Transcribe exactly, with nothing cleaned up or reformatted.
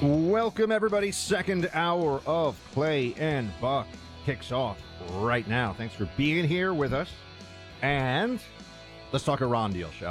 Welcome, everybody. Second hour of Clay and Buck kicks off right now. Thanks for being here with us. And let's talk a Ron deal, shall